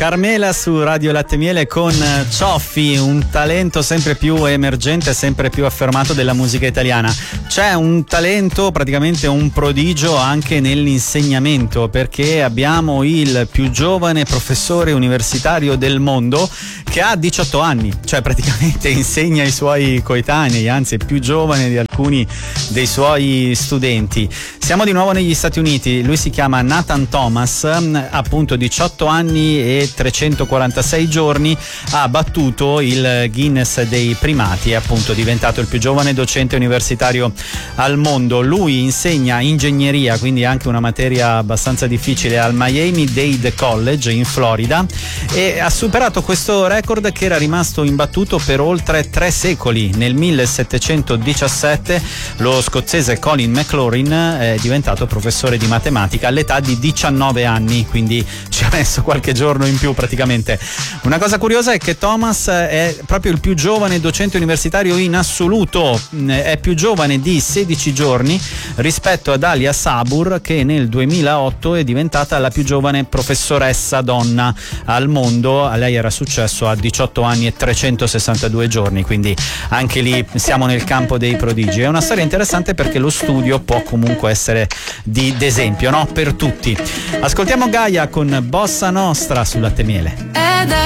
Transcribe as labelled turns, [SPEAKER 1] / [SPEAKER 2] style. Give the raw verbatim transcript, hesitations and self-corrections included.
[SPEAKER 1] Carmela su Radio Latte Miele con Cioffi, un talento sempre più emergente, sempre più affermato della musica italiana. C'è un talento, praticamente un prodigio anche nell'insegnamento, perché abbiamo il più giovane professore universitario del mondo che ha diciotto anni, cioè praticamente insegna ai suoi coetanei, anzi è più giovane di alcuni dei suoi studenti. Siamo di nuovo negli Stati Uniti, lui si chiama Nathan Thomas, appunto diciotto anni e trecentoquarantasei giorni, ha battuto il Guinness dei primati, è appunto diventato il più giovane docente universitario al mondo. Lui insegna ingegneria, quindi anche una materia abbastanza difficile, al Miami-Dade College in Florida, e ha superato questo record che era rimasto imbattuto per oltre tre secoli. Nel millesettecentodiciassette lo scozzese Colin McLaurin è diventato professore di matematica all'età di diciannove anni, quindi ci ha messo qualche giorno in più praticamente. Una cosa curiosa è che Thomas è proprio il più giovane docente universitario in assoluto, è più giovane di sedici giorni rispetto ad Alia Sabur, che nel duemilaotto è diventata la più giovane professoressa donna al mondo. A lei era successo a diciotto anni e trecentosessantadue giorni, quindi anche lì siamo nel campo dei prodigi. È una storia interessante perché lo studio può comunque essere di d'esempio, no? Per tutti. Ascoltiamo Gaia con Bossa Nostra su Latte Miele.